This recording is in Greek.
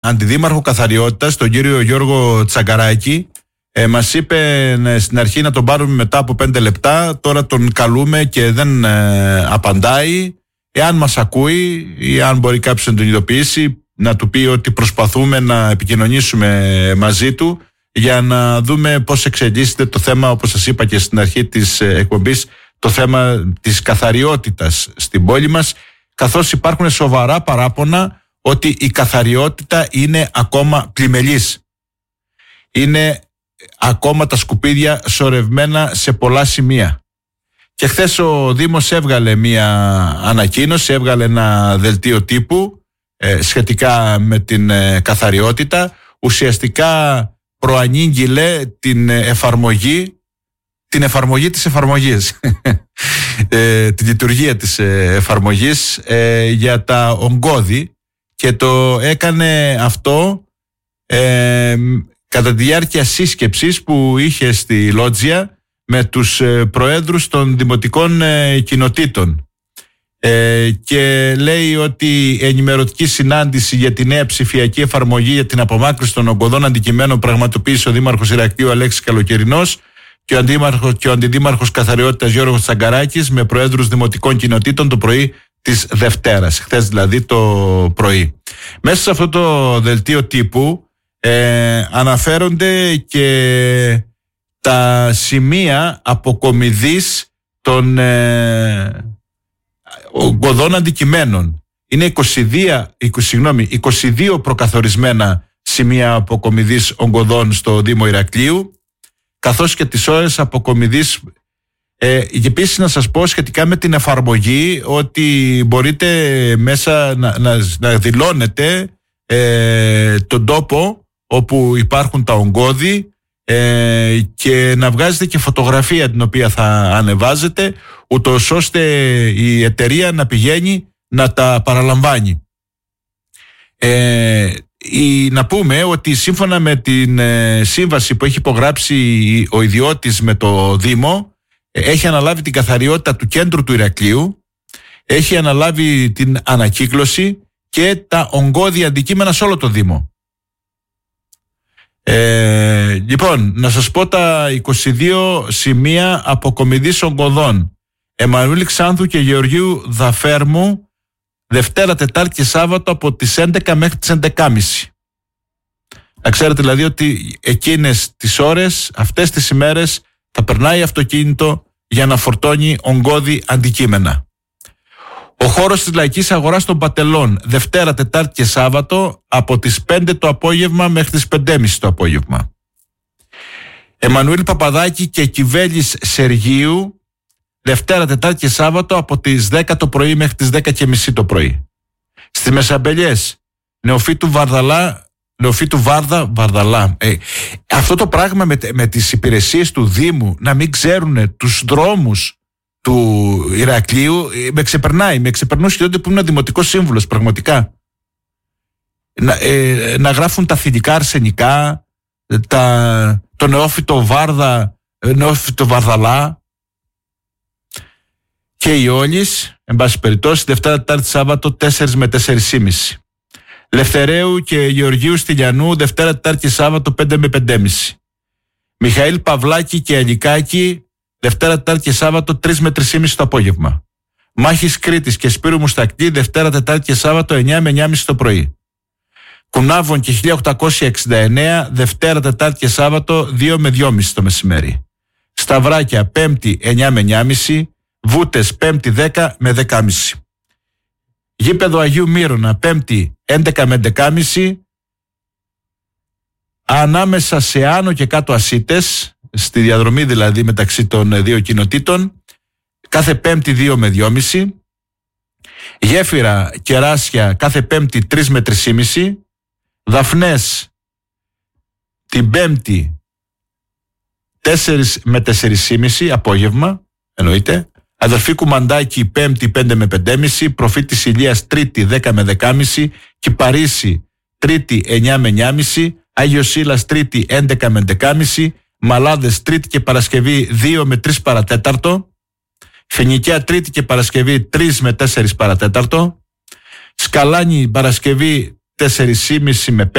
αντιδήμαρχο καθαριότητας, τον κύριο Γιώργο Τσαγκαράκη. Μας είπε στην αρχή να τον πάρουμε μετά από 5 λεπτά. Τώρα τον καλούμε και δεν απαντάει. Εάν μας ακούει ή αν μπορεί κάποιος να τον ειδοποιήσει, να του πει ότι προσπαθούμε να επικοινωνήσουμε μαζί του για να δούμε πώς εξελίσσεται το θέμα, όπως σας είπα και στην αρχή της εκπομπής, το θέμα της καθαριότητας στην πόλη μας, καθώς υπάρχουν σοβαρά παράπονα ότι η καθαριότητα είναι ακόμα πλημελής. Είναι ακόμα τα σκουπίδια σωρευμένα σε πολλά σημεία. Και χθες ο Δήμος έβγαλε μια ανακοίνωση, έβγαλε ένα δελτίο τύπου σχετικά με την καθαριότητα. Ουσιαστικά προανήγγειλε την εφαρμογή της εφαρμογής τη λειτουργία της εφαρμογής για τα ογκώδη, και το έκανε αυτό κατά τη διάρκεια σύσκεψης που είχε στη Λότζια με τους προέδρους των δημοτικών κοινοτήτων, και λέει ότι ενημερωτική συνάντηση για τη νέα ψηφιακή εφαρμογή για την απομάκρυνση των ογκωδών αντικειμένων πραγματοποίησε ο Δήμαρχος Ηρακλείου Αλέξης Καλοκαιρινός και ο Αντιδήμαρχος Καθαριότητας Γιώργος Τσαγκαράκης με προέδρους δημοτικών κοινοτήτων το πρωί της Δευτέρας, χθες δηλαδή το πρωί. Μέσα σε αυτό το δελτίο τύπου αναφέρονται και τα σημεία αποκομιδής των ογκωδών αντικειμένων. Είναι 22 προκαθορισμένα σημεία αποκομιδής ογκωδών στο Δήμο Ηρακλείου, καθώς και τις ώρες αποκομιδής. Επίσης να σας πω σχετικά με την εφαρμογή ότι μπορείτε μέσα να δηλώνετε τον τόπο όπου υπάρχουν τα ογκώδη και να βγάζετε και φωτογραφία την οποία θα ανεβάζετε, ούτως ώστε η εταιρεία να πηγαίνει να τα παραλαμβάνει. Να πούμε ότι σύμφωνα με την σύμβαση που έχει υπογράψει ο ιδιώτης με το Δήμο, έχει αναλάβει την καθαριότητα του κέντρου του Ηρακλείου, έχει αναλάβει την ανακύκλωση και τα ογκώδη αντικείμενα σε όλο το Δήμο. Λοιπόν, να σας πω τα 22 σημεία αποκομιδής ογκωδών. Εμμανουήλ Ξάνθου και Γεωργίου Δαφέρμου, Δευτέρα, Τετάρτη και Σάββατο από τις 11 μέχρι τις 11.30. Να ξέρετε δηλαδή ότι εκείνες τις ώρες, αυτές τις ημέρες, θα περνάει αυτοκίνητο για να φορτώνει ογκώδη αντικείμενα. Ο χώρος της Λαϊκής Αγοράς των Πατελών, Δευτέρα, Τετάρτη και Σάββατο από τις 5 το απόγευμα μέχρι τις 5.30 το απόγευμα. Εμμανουήλ Παπαδάκη και Κιβέλης Σεργίου, Δευτέρα, Τετάρτη και Σάββατο από τις 10 το πρωί μέχρι τις 10.30 το πρωί. Στις Μεσαμπελιές, Νεοφύτου Βαρδαλά. Αυτό το πράγμα με τις υπηρεσίες του Δήμου να μην ξέρουν τους δρόμους του Ηρακλείου με ξεπερνούσε και τότε που ήμουν δημοτικός σύμβουλος, πραγματικά. Να γράφουν τα θηλυκά αρσενικά, το νεόφυτο Βαρδαλά και οι Όλης, εν πάση περιπτώσει, Δευτέρα, Τετάρτη, Σάββατο 4 με 4.30. Λευθερέου και Γεωργίου Στυλιανού, Δευτέρα, Τετάρτη και Σάββατο 5 με 5.30. Μιχαήλ Παυλάκη και Αλικάκη, Δευτέρα, Τετάρτη και Σάββατο 3 με 3.30 το απόγευμα. Μάχης Κρήτης και Σπύρου Μουστακτή, Δευτέρα, Τετάρτη και Σάββατο 9 με 9.30 το πρωί. Κουνάβων και 1869, Δευτέρα, Τετάρτη και Σάββατο 2 με 2.30 το μεσημέρι. Σταυράκια, Πέμπτη 9 με 9.30, Βούτες, Πέμπτη 10 με 10.30. Γήπεδο Αγίου Μύρονα, Πέμπτη 11 με 11.30, ανάμεσα σε Άνω και Κάτω Ασίτες, στη διαδρομή δηλαδή μεταξύ των δύο κοινοτήτων, κάθε Πέμπτη 2 με 2.30. Γέφυρα Κεράσια, κάθε Πέμπτη 3 με 3.30. Δαφνές την Πέμπτη 4 με 4.30 απόγευμα, εννοείται. Αδελφή Κουμαντάκη Πέμπτη 5 με 5.30, Προφήτης Ηλίας Τρίτη 10 με 10.30, Κυπαρίσι Τρίτη 9 με 9.30, Άγιος Σίλας Τρίτη 11 με 11.30, Μαλάδες Τρίτη και Παρασκευή 2 με 3 παρατέταρτο, Φοινικιά Τρίτη και Παρασκευή 3 με 4 παρατέταρτο, Σκαλάνη Παρασκευή 4.30 με 5.